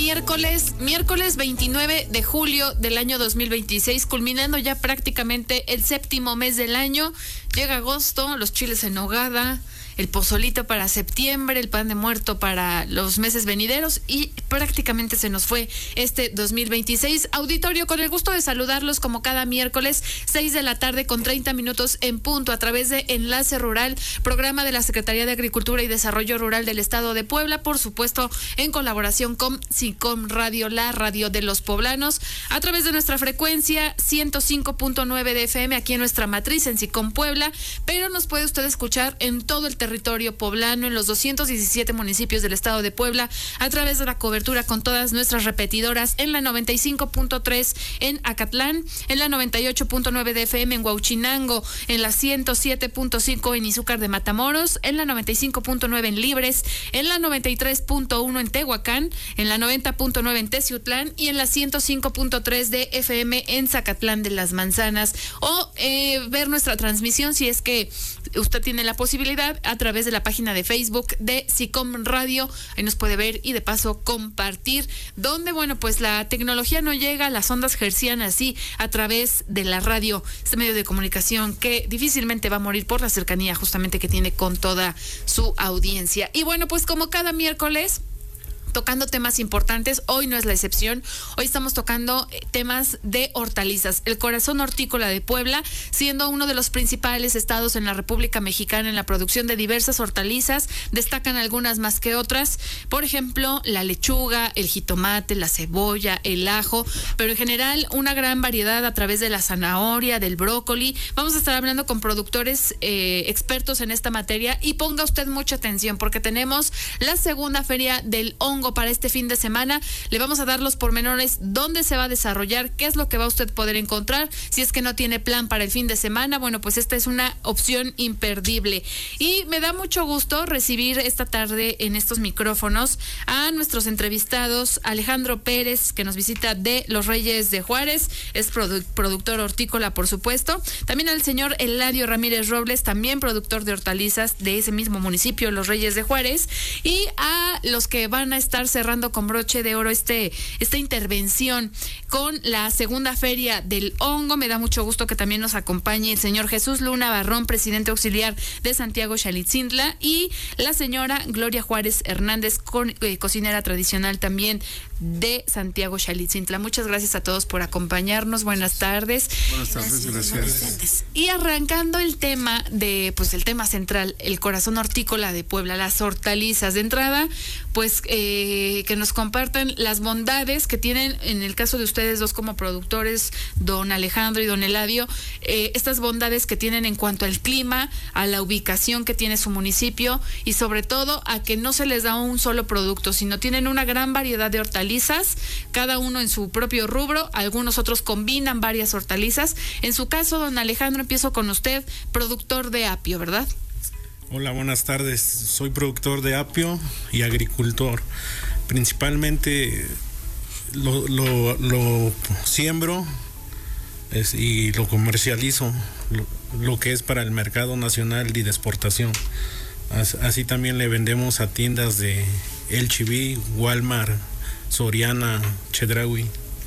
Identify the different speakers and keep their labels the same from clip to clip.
Speaker 1: miércoles 29 de julio del año 2026, culminando ya prácticamente el séptimo mes del año. Llega agosto, los chiles en nogada, el pozolito para septiembre, el pan de muerto para los meses venideros y prácticamente se nos fue este 2026. Auditorio, con el gusto de saludarlos como cada miércoles, 6 de la tarde con 30 minutos en punto a través de Enlace Rural, programa de la Secretaría de Agricultura y Desarrollo Rural del Estado de Puebla, por supuesto en colaboración con SICOM Radio, la radio de los poblanos, a través de nuestra frecuencia 105.9 de FM aquí en nuestra matriz en SICOM Puebla, pero nos puede usted escuchar en todo el territorio poblano, en los 217 municipios del estado de Puebla, a través de la cobertura con todas nuestras repetidoras en la 95.3 en Acatlán, en la 98.9 de FM en Huauchinango, en la 107.5 en Izúcar de Matamoros, en la 95.9 en Libres, en la 93.1 en Tehuacán, en la 90.9 en Teciutlán y en la 105.3 de FM en Zacatlán de las Manzanas, o ver nuestra transmisión si es que usted tiene la posibilidad a través de la página de Facebook de SICOM Radio. Ahí nos puede ver y de paso compartir, donde, bueno, pues la tecnología no llega a las ondas hercianas, sí, a través de la radio, este medio de comunicación que difícilmente va a morir por la cercanía justamente que tiene con toda su audiencia. Y bueno, pues como cada miércoles, tocando temas importantes, hoy no es la excepción. Hoy estamos tocando temas de hortalizas. El corazón hortícola de Puebla, siendo uno de los principales estados en la República Mexicana en la producción de diversas hortalizas, destacan algunas más que otras. Por ejemplo, la lechuga, el jitomate, la cebolla, el ajo, pero en general una gran variedad a través de la zanahoria, del brócoli. Vamos a estar hablando con productores expertos en esta materia, y ponga usted mucha atención porque tenemos la segunda feria del hongo para este fin de semana. Le vamos a dar los pormenores, dónde se va a desarrollar, qué es lo que va a usted poder encontrar. Si es que no tiene plan para el fin de semana, bueno, pues esta es una opción imperdible. Y me da mucho gusto recibir esta tarde en estos micrófonos a nuestros entrevistados: Alejandro Pérez, que nos visita de Los Reyes de Juárez, es productor hortícola, por supuesto. También al señor Eladio Ramírez Robles, también productor de hortalizas de ese mismo municipio, Los Reyes de Juárez. Y a los que van a estar cerrando con broche de oro esta intervención con la segunda feria del hongo. Me da mucho gusto que también nos acompañe el señor Jesús Luna Barrón, presidente auxiliar de Santiago Xalitzintla, y la señora Gloria Juárez Hernández, cocinera tradicional también de Santiago Xalitzintla. Muchas gracias a todos por acompañarnos. Buenas tardes.
Speaker 2: Buenas tardes, gracias.
Speaker 1: Y arrancando el tema el tema central, el corazón hortícola de Puebla, las hortalizas. De entrada, pues que nos compartan las bondades que tienen, en el caso de ustedes dos como productores, don Alejandro y don Eladio, estas bondades que tienen en cuanto al clima, a la ubicación que tiene su municipio, y sobre todo a que no se les da un solo producto, sino tienen una gran variedad de hortalizas, cada uno en su propio rubro. Algunos otros combinan varias hortalizas. En su caso, don Alejandro, empiezo con usted, productor de apio, ¿verdad?
Speaker 2: Hola, buenas tardes. Soy productor de apio y agricultor. Principalmente lo siembro y lo comercializo, lo que es para el mercado nacional y de exportación. Así también le vendemos a tiendas de El Chiví, Walmart, Soriana, Chedraui.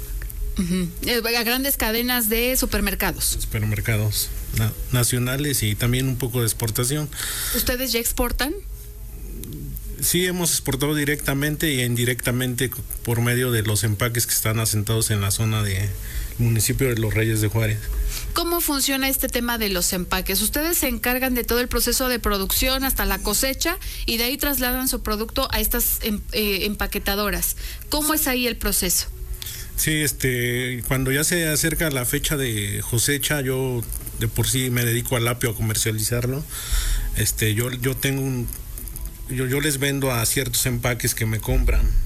Speaker 1: A grandes cadenas de supermercados
Speaker 2: nacionales y también un poco de exportación.
Speaker 1: ¿Ustedes ya exportan?
Speaker 2: Sí, hemos exportado directamente y indirectamente por medio de los empaques que están asentados en la zona del municipio de Los Reyes de Juárez.
Speaker 1: ¿Cómo funciona este tema de los empaques? Ustedes se encargan de todo el proceso de producción hasta la cosecha y de ahí trasladan su producto a estas empaquetadoras. ¿Cómo es ahí el proceso?
Speaker 2: Sí, cuando ya se acerca la fecha de cosecha, yo de por sí me dedico al apio, a comercializarlo. Yo les vendo a ciertos empaques que me compran